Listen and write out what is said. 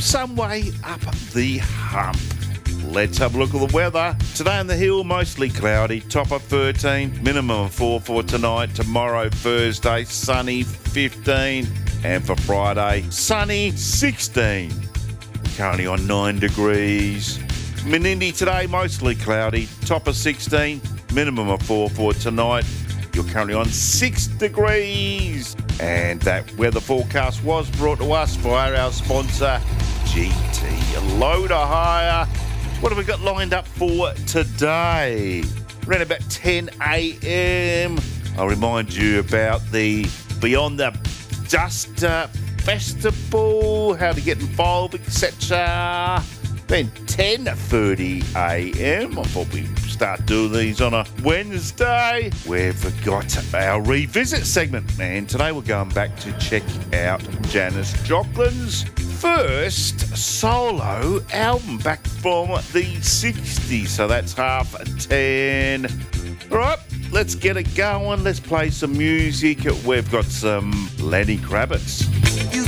some way up the hump. Let's have a look at the weather. Today on the hill, mostly cloudy, top of 13, minimum of 4 for tonight. Tomorrow, Thursday, sunny, 15. And for Friday, sunny, 16. Currently on 9 degrees. Menindee today, mostly cloudy, top of 16, minimum of 4 for tonight. You're currently on 6 degrees. And that weather forecast was brought to us by our sponsor, GT Loader Hire. What have we got lined up for today? Around about 10 a.m. I'll remind you about the Beyond the Dust Festival, how to get involved, etc. Then 10:30 a.m. I thought we'd start doing these on a Wednesday. We've got our revisit segment, and today we're going back to check out Janis Joplin's first solo album back from the 60s. So that's 10:30. All right, let's get it going. Let's play some music. We've got some Lenny Kravitz.